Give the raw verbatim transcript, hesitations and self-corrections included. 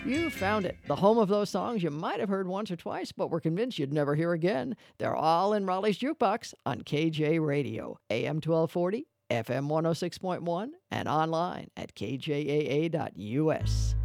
You found it, the home of those songs you might have heard once or twice, but were convinced you'd never hear again. They're all in Raleigh's Jukebox on K J Radio, A M twelve forty, F M one oh six point one, and online at K J A A dot U S.